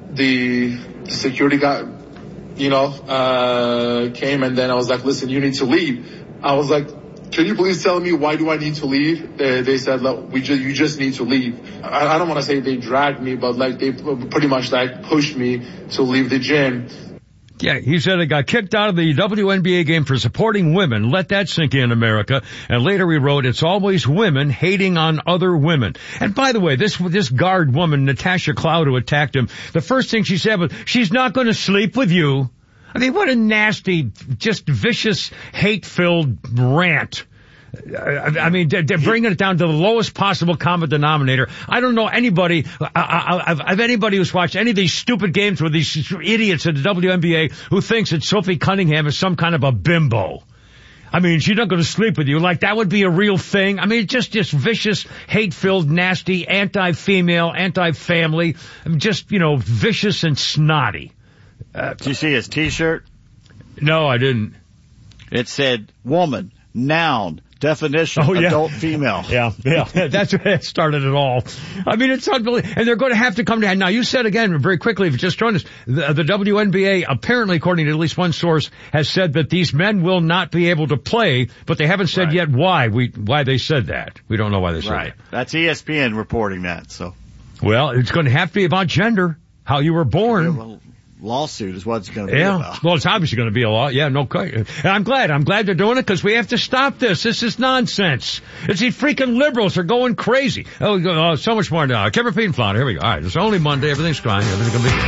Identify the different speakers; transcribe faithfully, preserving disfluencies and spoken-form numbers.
Speaker 1: the security guy, you know, uh, came, and then I was like, listen, you need to leave. I was like, can you please tell me why do I need to leave? They, they said, look, we just, you just need to leave. I, I don't want to say they dragged me, but like they pretty much like pushed me to leave the gym.
Speaker 2: Yeah, he said he got kicked out of the W N B A game for supporting women. Let that sink in, America. And later he wrote, it's always women hating on other women. And by the way, this this guard woman, Natasha Cloud, who attacked him, the first thing she said was, she's not going to sleep with you. I mean, what a nasty, just vicious, hate-filled rant. I mean, they're bringing it down to the lowest possible common denominator. I don't know anybody, I've anybody who's watched any of these stupid games with these idiots at the W N B A who thinks that Sophie Cunningham is some kind of a bimbo. I mean, she's not going to sleep with you. Like, that would be a real thing. I mean, just, just vicious, hate-filled, nasty, anti-female, anti-family, just, you know, vicious and snotty.
Speaker 3: Uh, Did you see his T-shirt?
Speaker 2: No, I didn't.
Speaker 3: It said, woman, noun, definition,
Speaker 2: oh, yeah.
Speaker 3: adult female.
Speaker 2: Yeah, yeah, that's where it started it all. I mean, it's unbelievable. And they're going to have to come down. Now, you said again, very quickly, if you just joined us, the, the W N B A, apparently, according to at least one source, has said that these men will not be able to play, but they haven't said right. yet why we why they said that. We don't know why they said
Speaker 3: right.
Speaker 2: that.
Speaker 3: That's E S P N reporting that, so.
Speaker 2: Well, it's going to have to be about gender, how you were born.
Speaker 3: Lawsuit is what it's going to be
Speaker 2: yeah.
Speaker 3: about.
Speaker 2: Well, it's obviously going to be a law. Yeah, no question. And I'm glad. I'm glad they're doing it because we have to stop this. This is nonsense. It's these freaking liberals are going crazy. Oh, oh so much more now. Kevin Pete and Flounder. Here we go. All right. It's only Monday. Everything's fine. Everything's going to be good.